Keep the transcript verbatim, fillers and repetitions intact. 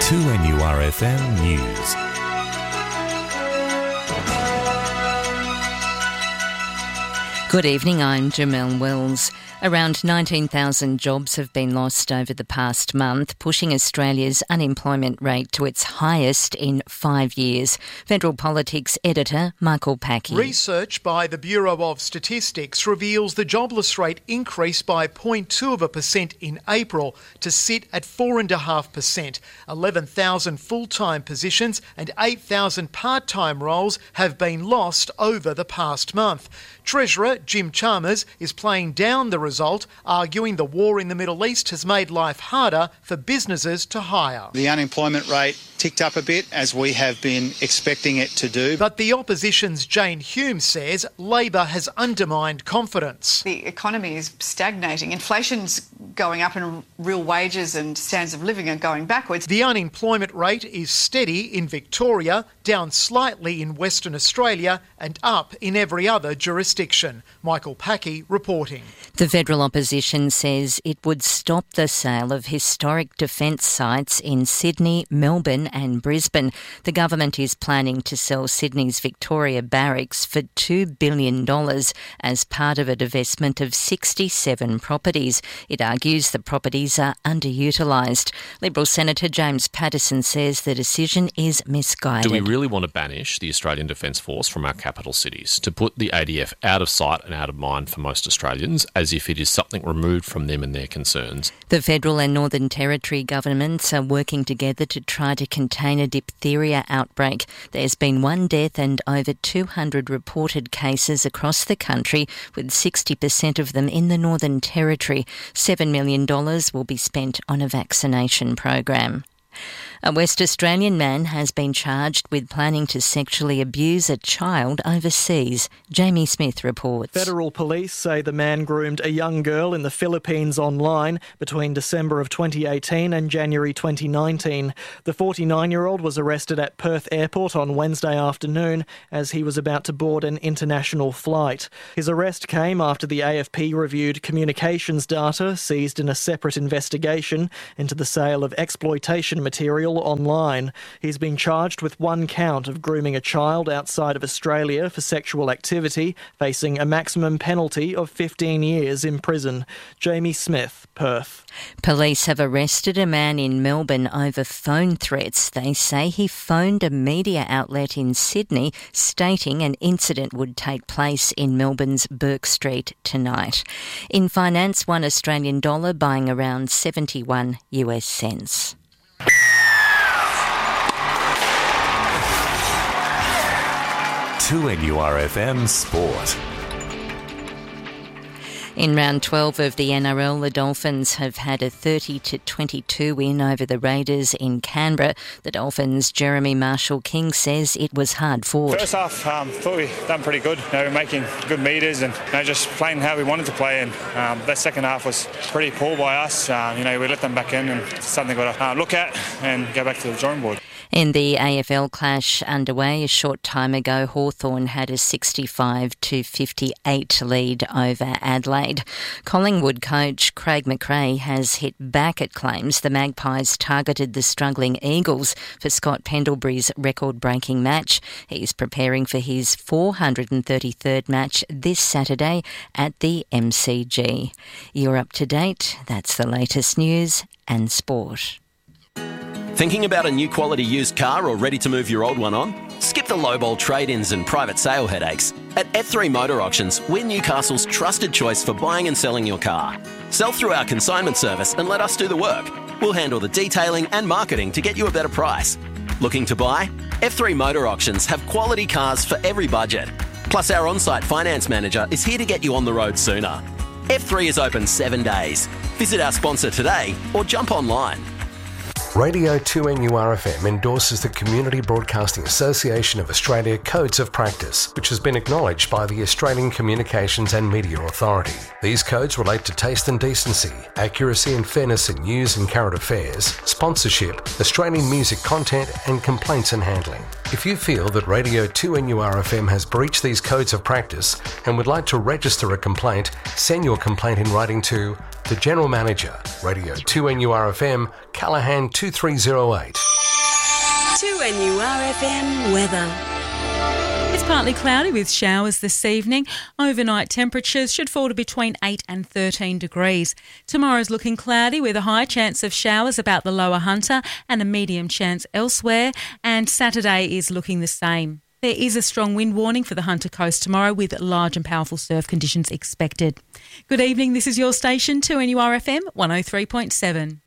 two N U R F M News. Good evening, I'm Jamelle Wells. Around nineteen thousand jobs have been lost over the past month, pushing Australia's unemployment rate to its highest in five years. Federal Politics editor Michael Packey. Research by the Bureau of Statistics reveals the jobless rate increased by zero point two of a percent in April to sit at four point five percent. eleven thousand full-time positions and eight thousand part-time roles have been lost over the past month. Treasurer Jim Chalmers is playing down the result, arguing the war in the Middle East has made life harder for businesses to hire. The unemployment rate ticked up a bit, as we have been expecting it to do. But the opposition's Jane Hume says Labor has undermined confidence. The economy is stagnating. Inflation's going up and real wages and standards of living are going backwards. The unemployment rate is steady in Victoria, down slightly in Western Australia and up in every other jurisdiction. Michael Packey reporting. The federal opposition says it would stop the sale of historic defence sites in Sydney, Melbourne and Brisbane. The government is planning to sell Sydney's Victoria Barracks for two billion dollars as part of a divestment of sixty-seven properties. It argues the properties are underutilised. Liberal Senator James Paterson says the decision is misguided. Do we really want to banish the Australian Defence Force from our capital cities, to put the A D F out of sight and out of mind for most Australians, as if it is something removed from them and their concerns? The federal and Northern Territory governments are working together to try to contain a diphtheria outbreak. There's been one death and over two hundred reported cases across the country, with sixty percent of them in the Northern Territory. seven million dollars will be spent on a vaccination program. A West Australian man has been charged with planning to sexually abuse a child overseas. Jamie Smith reports. Federal police say the man groomed a young girl in the Philippines online between December of twenty eighteen and January twenty nineteen. The forty-nine-year-old was arrested at Perth Airport on Wednesday afternoon as he was about to board an international flight. His arrest came after the A F P reviewed communications data seized in a separate investigation into the sale of exploitation material online. He's been charged with one count of grooming a child outside of Australia for sexual activity, facing a maximum penalty of fifteen years in prison. Jamie Smith, Perth. Police have arrested a man in Melbourne over phone threats. They say he phoned a media outlet in Sydney stating an incident would take place in Melbourne's Bourke Street tonight. In finance, one Australian dollar buying around seventy-one US cents. two N U R F M Sport. In round twelve of the N R L, the Dolphins have had a thirty to twenty-two win over the Raiders in Canberra. The Dolphins' Jeremy Marshall-King says it was hard fought. First half, um, thought we done pretty good. You know, we're making good meters and you know, just playing how we wanted to play. And um, that second half was pretty poor by us. Uh, you know, we let them back in, and it's something we've got to uh, look at and go back to the drawing board. In the A F L clash underway a short time ago, Hawthorn had a sixty-five to fifty-eight lead over Adelaide. Collingwood coach Craig McRae has hit back at claims the Magpies targeted the struggling Eagles for Scott Pendlebury's record-breaking match. He's preparing for his four hundred thirty-third match this Saturday at the M C G. You're up to date. That's the latest news and sport. Thinking about a new quality used car or ready to move your old one on? Skip the lowball trade-ins and private sale headaches. At F three Motor Auctions, we're Newcastle's trusted choice for buying and selling your car. Sell through our consignment service and let us do the work. We'll handle the detailing and marketing to get you a better price. Looking to buy? F three Motor Auctions have quality cars for every budget. Plus, our on-site finance manager is here to get you on the road sooner. F three is open seven days. Visit our sponsor today or jump online. Radio two N U R F M endorses the Community Broadcasting Association of Australia Codes of Practice, which has been acknowledged by the Australian Communications and Media Authority. These codes relate to taste and decency, accuracy and fairness in news and current affairs, sponsorship, Australian music content and complaints and handling. If you feel that Radio two N U R F M has breached these codes of practice and would like to register a complaint, send your complaint in writing to the General Manager, Radio two N U R F M, Callaghan two three zero eight. two N U R F M weather. It's partly cloudy with showers this evening. Overnight temperatures should fall to between eight and thirteen degrees. Tomorrow's looking cloudy with a high chance of showers about the lower Hunter and a medium chance elsewhere. And Saturday is looking the same. There is a strong wind warning for the Hunter Coast tomorrow with large and powerful surf conditions expected. Good evening, this is your station, two N U R F M one oh three point seven.